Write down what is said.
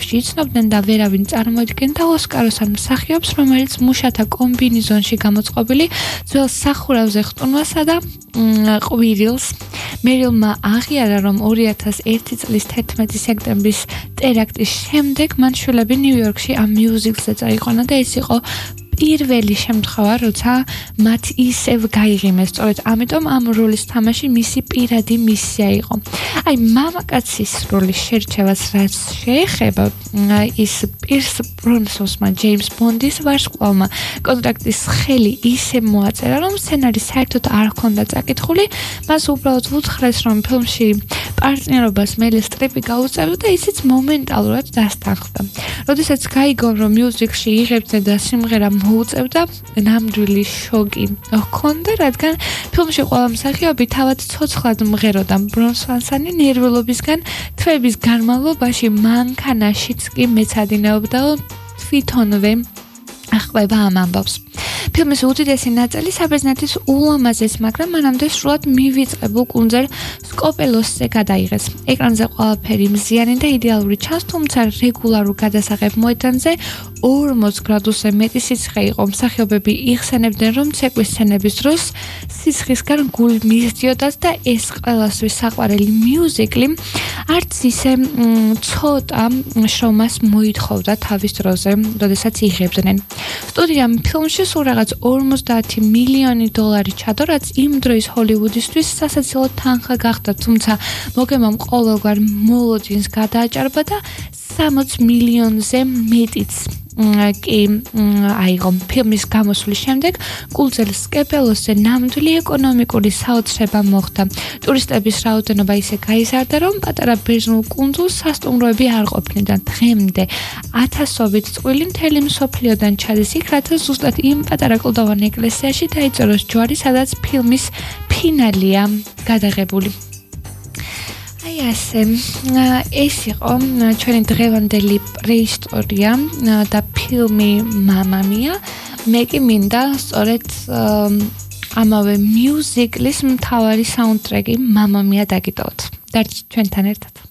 ჟურნალში იცნობდნენ და ვერავინ წარმოიდგენდა ოსკაროსან მსახიობს, რომელიც მუშათა კომბინეზონში გამოწყობილი ძველ სახურავზე ხტუნვასა და ყვირილს. მერილმა აღიარა, რომ 2001 წლის 11 სექტემბრის ტერაქტის შემდეგ მან შვილები ნიუ-იორკში ამ მიუზიკლზე წაიყვანა და ეს იყო პირველი შემთხვევა, როცა მათ ისევ გაიღიმეს. სწორედ ამიტომ ამ როლის თამაში მისი პირადი მისია იყო. აი, მამაკაცის როლის შერჩევას რაც შეეხება, ის პირს ბრონსონსმა ჯეიმს ბონდის ვარსკვლავმა კონტრაქტის ხელი ისე მოაწერა, რომ სცენარი საერთოდ არ ჰქონდა წაკითხული, მას უბრალოდ უთხრეს, რომ ფილმში პარტნიორობას მელი სტრიპი გაუწევდა და ისიც მომენტალურად დასთანხმდა. როდესაც გაიგო, რომ მიუზიკლში იღებდნენ და სიმღერა მოუწევდა, ნამდვილი შოკი ჰქონდა, რადგან ფილმში ყველა მსახიობი თავად ცოცხლად მღეროდა. ბრონსონსანი ნერვიულობისგან თვეების განმავლობაში მანქანაშიც კი მეცადინეობდაო თვითონვე ახყვება ამ ამბავს. ფილმის უდიდესი ნაწილი საბერძნეთის ულამაზეს, მაგრამ მანამდე სრულად მივიწყებულ კუნძულ სკოპელოსზე გადაიღეს. ეკრანზე ყველაფერი მზიანი და იდეალური ჩანს, თუმცა რეგულარულ გადასაღებ მოედანზე 40 გრადუსზე მეტი სიცხე იყო. მსახიობები იხსენებდნენ, რომ ცეკვის სცენების დროს სისხლისგან გული მისდიოდათ და ეს ყველასთვის საყვარელი მიუზიკლი არც ისე ცოტა შრომას მოითხოვდა თავის დროზე, როდესაც იღებდნენ. სტუდიამ ფილმში სულ რაღაც 50 მილიონი დოლარი ჩადო, რაც იმ დროის ჰოლივუდისთვის სასაცილო თანხა გახდა, თუმცა მოგემამ ყოველგვარ მოლოდინს გადააჭარბა და 60 მილიონზე მეტიც კი აიღო. ფილმის გამოსვლის შემდეგ კუნძულ სკოპელოსზე ნამდვილი ეკონომიკური საოცრება მოხდა. ტურისტების რაოდენობა ისე გაიზარდა, რომ პატარა ბერძნულ კუნძულს სასტუმროები არ ყოფნიდა. დღემდე ათასობით წყვილი მთელი მსოფლიოდან ჩადის იქ, რათა ზუსტად იმ პატარა კლდოვან ეკლესიაში დაიწეროს ჯვარი, სადაც ფილმის ფინალია გადაღებული. აი ასე, ეს იყო ჩვენი დღევანდელი პრეისტორია და ფილმი მამა მია. მე კი მინდა სწორედ ამავე მიუზიკლის მთავარი საუნდტრეკი მამა მია დაგიტოვოთ. დარჩით ჩვენთან ერთად.